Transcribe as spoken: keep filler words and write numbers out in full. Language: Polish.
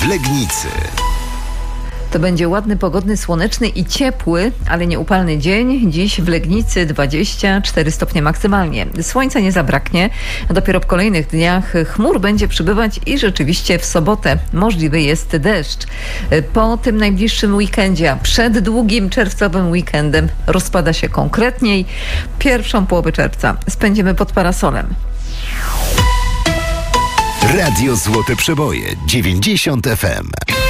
Legnicy. To będzie ładny, pogodny, słoneczny i ciepły, ale nie upalny dzień. Dziś w Legnicy dwadzieścia cztery stopnie maksymalnie. Słońca nie zabraknie. Dopiero w kolejnych dniach chmur będzie przybywać i rzeczywiście w sobotę możliwy jest deszcz. Po tym najbliższym weekendzie, a przed długim czerwcowym weekendem rozpada się konkretniej. Pierwszą połowę czerwca spędzimy pod parasolem. Radio Złote Przeboje dziewięćdziesiąt F M.